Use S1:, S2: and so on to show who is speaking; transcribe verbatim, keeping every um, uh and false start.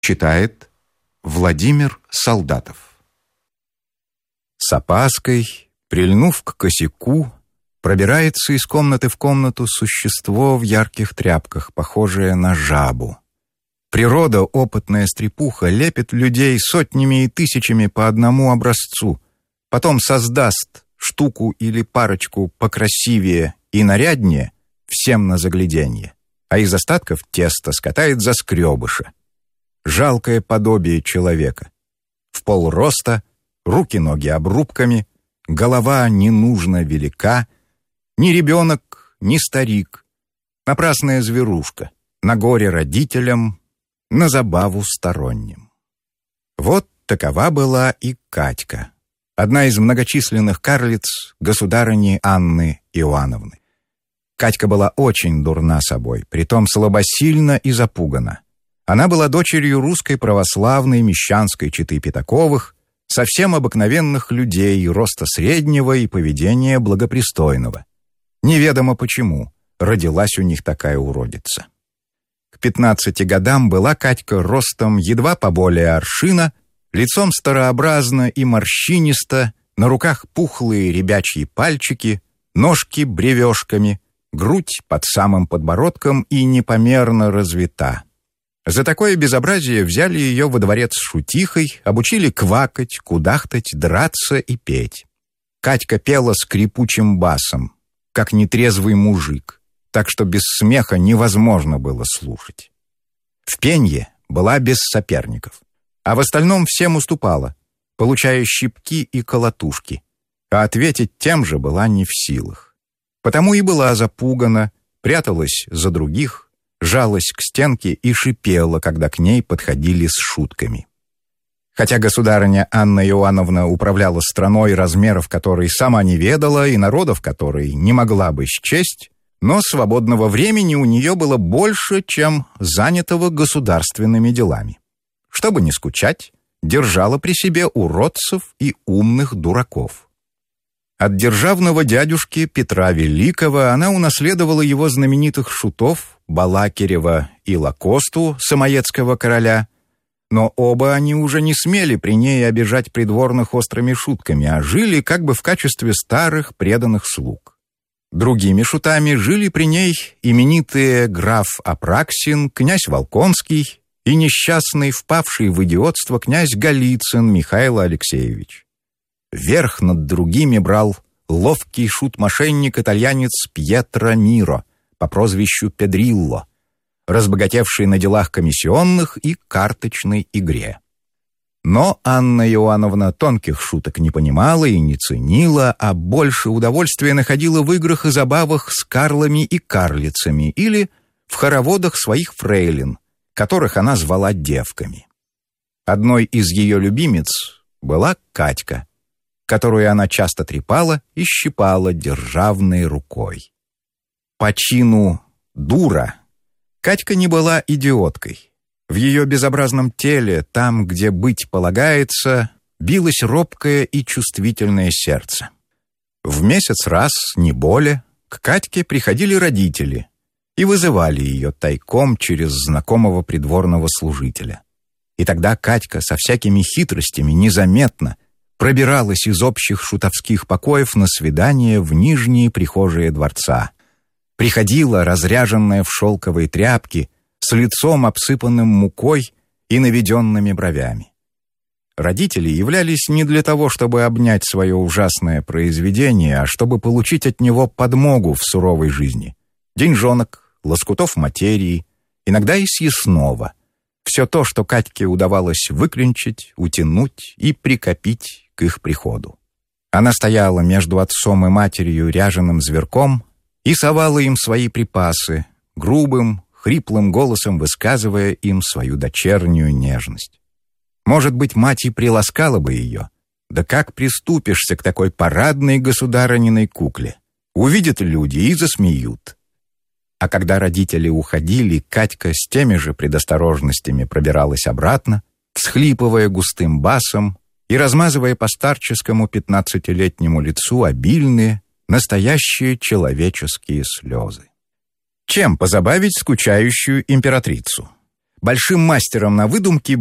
S1: Читает Владимир Солдатов. С опаской, прильнув к косяку, пробирается из комнаты в комнату существо в ярких тряпках, похожее на жабу. Природа, опытная стрепуха, лепит людей сотнями и тысячами по одному образцу, потом создаст штуку или парочку покрасивее и наряднее всем на загляденье, а из остатков тесто скатает заскребыша. Жалкое подобие человека. В полроста, руки-ноги обрубками, голова ненужно велика, ни ребенок, ни старик, напрасная зверушка, на горе родителям, на забаву сторонним. Вот такова была и Катька, одна из многочисленных карлиц государыни Анны Иоанновны. Катька была очень дурна собой, притом слабосильна и запугана. Она была дочерью русской православной мещанской четы Пятаковых, совсем обыкновенных людей, роста среднего и поведения благопристойного. Неведомо почему родилась у них такая уродица. К пятнадцати годам была Катька ростом едва поболее аршина, лицом старообразно и морщинисто, на руках пухлые ребячьи пальчики, ножки бревешками, грудь под самым подбородком и непомерно развита. За такое безобразие взяли ее во дворец шутихой, обучили квакать, кудахтать, драться и петь. Катька пела скрипучим басом, как нетрезвый мужик, так что без смеха невозможно было слушать. В пенье была без соперников, а в остальном всем уступала, получая щипки и колотушки, а ответить тем же была не в силах. Потому и была запугана, пряталась за других, жалась к стенке и шипела, когда к ней подходили с шутками. Хотя государыня Анна Иоанновна управляла страной, размеров которой сама не ведала и народов которой не могла бы счесть, но свободного времени у нее было больше, чем занятого государственными делами. Чтобы не скучать, держала при себе уродцев и умных дураков. От державного дядюшки Петра Великого она унаследовала его знаменитых шутов Балакирева и Лакосту, самоедского короля, но оба они уже не смели при ней обижать придворных острыми шутками, а жили как бы в качестве старых преданных слуг. Другими шутами жили при ней именитые граф Апраксин, князь Волконский и несчастный, впавший в идиотство князь Голицын Михаил Алексеевич. Верх над другими брал ловкий шут-мошенник-итальянец Пьетро Миро по прозвищу Педрилло, разбогатевший на делах комиссионных и карточной игре. Но Анна Иоанновна тонких шуток не понимала и не ценила, а больше удовольствия находила в играх и забавах с карлами и карлицами или в хороводах своих фрейлин, которых она звала девками. Одной из ее любимец была Катька, которую она часто трепала и щипала державной рукой. По чину дура Катька не была идиоткой. В ее безобразном теле, там, где быть полагается, билось робкое и чувствительное сердце. В месяц раз, не более, к Катьке приходили родители и вызывали ее тайком через знакомого придворного служителя. И тогда Катька со всякими хитростями незаметно пробиралась из общих шутовских покоев на свидание в нижние прихожие дворца. Приходила, разряженная в шелковые тряпки, с лицом обсыпанным мукой и наведенными бровями. Родители являлись не для того, чтобы обнять свое ужасное произведение, а чтобы получить от него подмогу в суровой жизни. Деньжонок, лоскутов материи, иногда и съестного. Все то, что Катьке удавалось выклинчить, утянуть и прикопить к их приходу. Она стояла между отцом и матерью ряженым зверком и совала им свои припасы, грубым, хриплым голосом высказывая им свою дочернюю нежность. Может быть, мать и приласкала бы ее. Да как приступишься к такой парадной государыниной кукле? Увидят люди и засмеют. А когда родители уходили, Катька с теми же предосторожностями пробиралась обратно, всхлипывая густым басом и размазывая по старческому пятнадцатилетнему лицу обильные, настоящие человеческие слезы. Чем позабавить скучающую императрицу? Большим мастером на выдумки